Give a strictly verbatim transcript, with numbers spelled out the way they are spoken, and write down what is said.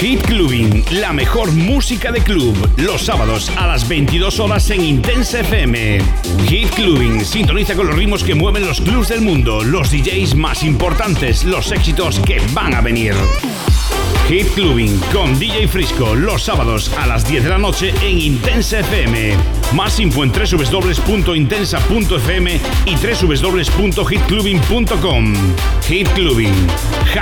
Hit Clubbing, la mejor música de club, los sábados a las veintidós horas en Intensa F M. Hit Clubbing, sintoniza con los ritmos que mueven los clubs del mundo, los D Js más importantes, los éxitos que van a venir. Hit Clubbing con D J Frisco, los sábados a las diez de la noche en Intensa F M. Más info en doble u doble u doble u punto intensa punto f m y doble u doble u doble u punto hit clubbing punto com. Hit Clubbing,